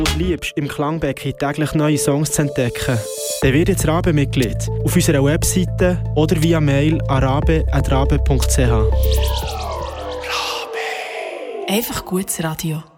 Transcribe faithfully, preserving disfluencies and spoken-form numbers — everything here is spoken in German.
du liebst, im Klangbecken täglich neue Songs zu entdecken, dann wird jetzt Rabe-Mitglied auf unserer Webseite oder via Mail an rabe at rabe punkt c h. Einfach gutes Radio.